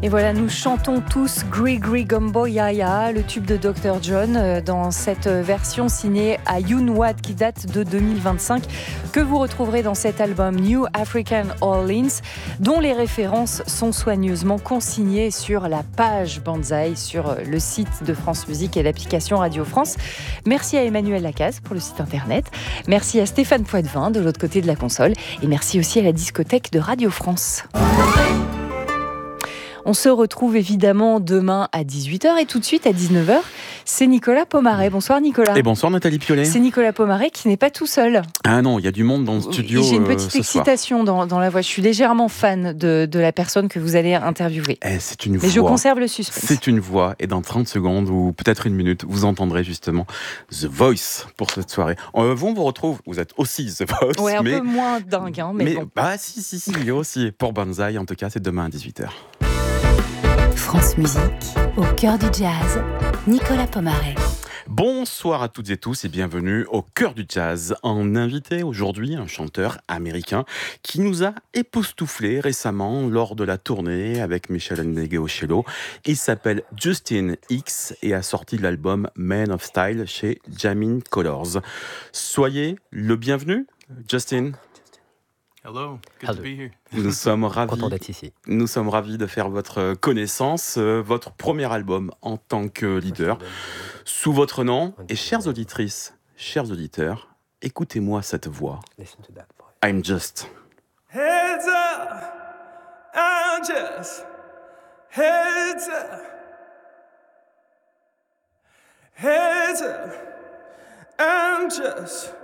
Et voilà, nous chantons tous Gree Gumbo Yaya, le tube de Dr. John, dans cette version signée à Youn Wad qui date de 2025, que vous retrouverez dans cet album New African Orleans, dont les références sont soigneusement consignées sur la page Banzai, sur le site de France Musique et l'application Radio France. Merci à Emmanuel Lacaze pour le site internet, merci à Stéphane Poitvin de l'autre côté de la console, et merci aussi à la discothèque de Radio France. On se retrouve évidemment demain à 18h et tout de suite à 19h, c'est Nicolas Pomaret. Bonsoir Nicolas. Et bonsoir Nathalie Piolet. C'est Nicolas Pomaret qui n'est pas tout seul. Ah non, il y a du monde dans le studio. J'ai une petite excitation dans la voix. Je suis légèrement fan de la personne que vous allez interviewer. C'est une voix. Mais je conserve le suspense. C'est une voix et dans 30 secondes ou peut-être une minute, vous entendrez justement The Voice pour cette soirée. On vous retrouve, vous êtes aussi The Voice. Ouais, un peu moins dingue, hein, mais bon. Bah si, il est aussi. Pour Banzai, en tout cas, c'est demain à 18h. France Musique, au cœur du jazz, Nicolas Pomaret. Bonsoir à toutes et tous et bienvenue au cœur du jazz. En invité aujourd'hui, un chanteur américain qui nous a époustouflés récemment lors de la tournée avec Michel Ndegeocello au cello. Il s'appelle Justin Hicks et a sorti l'album Man of Style chez Jamin Colors. Soyez le bienvenu, Justin. Hello, good to be here. Nous sommes ravis. Content d'être ici. Nous sommes ravis de faire votre connaissance, votre premier album en tant que leader, sous votre nom. Et chères auditrices, chers auditeurs, écoutez-moi cette voix. I'm just. Heads up, I'm just. Heads up. Heads up, I'm just.